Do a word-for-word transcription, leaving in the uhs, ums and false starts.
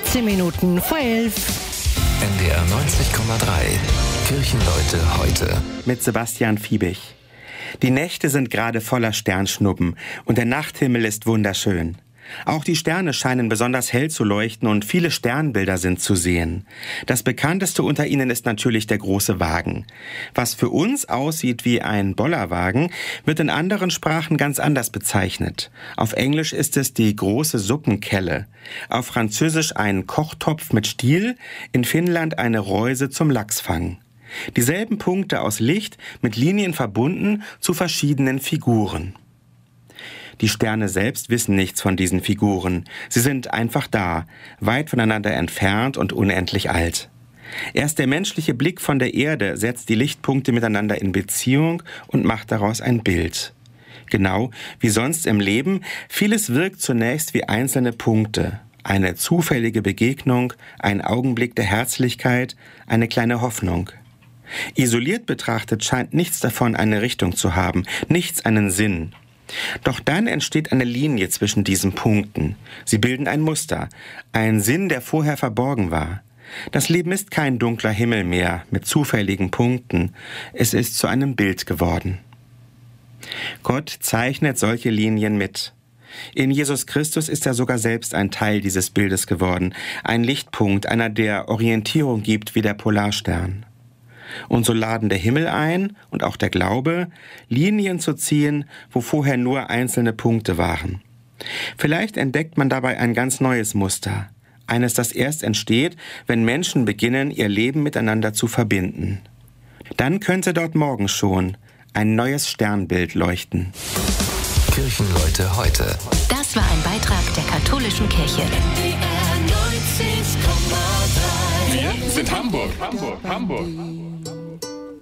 siebzehn Minuten vor elf. N D R neunzig Komma drei. Kirchenleute heute. Mit Sebastian Fiebig. Die Nächte sind gerade voller Sternschnuppen und der Nachthimmel ist wunderschön. Auch die Sterne scheinen besonders hell zu leuchten und viele Sternbilder sind zu sehen. Das bekannteste unter ihnen ist natürlich der große Wagen. Was für uns aussieht wie ein Bollerwagen, wird in anderen Sprachen ganz anders bezeichnet. Auf Englisch ist es die große Suppenkelle, auf Französisch ein Kochtopf mit Stiel, in Finnland eine Reuse zum Lachsfang. Dieselben Punkte aus Licht, mit Linien verbunden zu verschiedenen Figuren. Die Sterne selbst wissen nichts von diesen Figuren. Sie sind einfach da, weit voneinander entfernt und unendlich alt. Erst der menschliche Blick von der Erde setzt die Lichtpunkte miteinander in Beziehung und macht daraus ein Bild. Genau wie sonst im Leben, vieles wirkt zunächst wie einzelne Punkte. Eine zufällige Begegnung, ein Augenblick der Herzlichkeit, eine kleine Hoffnung. Isoliert betrachtet scheint nichts davon eine Richtung zu haben, nichts einen Sinn. Doch dann entsteht eine Linie zwischen diesen Punkten. Sie bilden ein Muster, ein Sinn, der vorher verborgen war. Das Leben ist kein dunkler Himmel mehr mit zufälligen Punkten. Es ist zu einem Bild geworden. Gott zeichnet solche Linien mit. In Jesus Christus ist er sogar selbst ein Teil dieses Bildes geworden, ein Lichtpunkt, einer, der Orientierung gibt wie der Polarstern. Und so laden der Himmel ein und auch der Glaube, Linien zu ziehen, wo vorher nur einzelne Punkte waren. Vielleicht entdeckt man dabei ein ganz neues Muster, eines, das erst entsteht, wenn Menschen beginnen, ihr Leben miteinander zu verbinden. Dann könnte dort morgen schon ein neues Sternbild leuchten. Kirchenleute heute. Das war ein Beitrag der katholischen Kirche. Wir sind Hamburg, Hamburg, Hamburg.